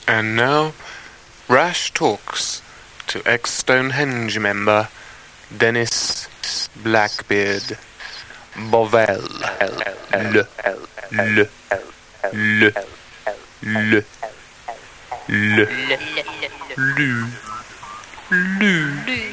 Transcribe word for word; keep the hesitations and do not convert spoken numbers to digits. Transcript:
And now, Rash talks to ex-Stonehenge member Dennis Blackbeard Bovell. Le, le, le, le, le, lu, lu.